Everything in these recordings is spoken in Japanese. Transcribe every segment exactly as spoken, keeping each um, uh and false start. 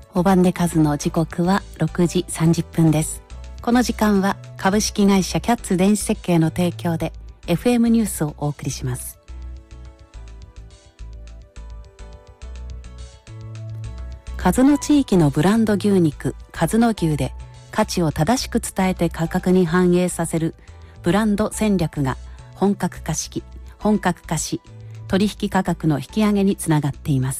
おばんで数の時刻はろくじさんじゅっぷんです。この時間は株式会社キャッツ電子設計の提供で エフエム ニュースをお送りします。数の地域のブランド牛肉数の牛で価値を正しく伝えて価格に反映させるブランド戦略が本格化し本格化し取引価格の引き上げにつながっています。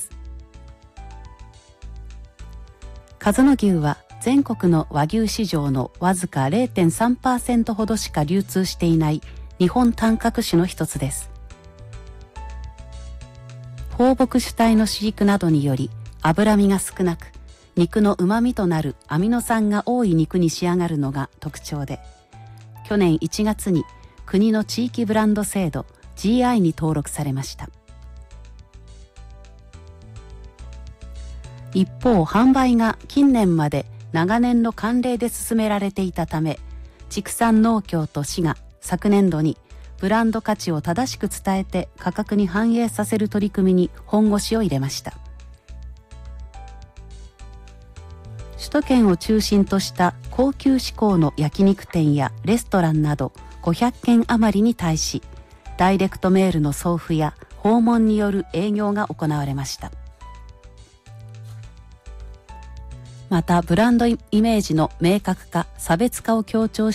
数の牛は全国の和牛市場のわずか れいてんさんパーセント ほどしか流通していない日本単角種の一つです。放牧主体の飼育などにより脂身が少なく、肉の旨味となるアミノ酸が多い肉に仕上がるのが特徴で、去年いちがつに国の地域ブランド制度 ジーアイ に登録されました。一方、販売が近年まで長年の慣例で進められていたため、畜産農協と市が昨年度にブランド価値を正しく伝えて価格に反映させる取り組みに本腰を入れました。首都圏を中心とした高級志向の焼肉店やレストランなどごひゃっけん余りに対し、ダイレクトメールの送付や訪問による営業が行われました。またブランドイメージの明確化・差別化を強調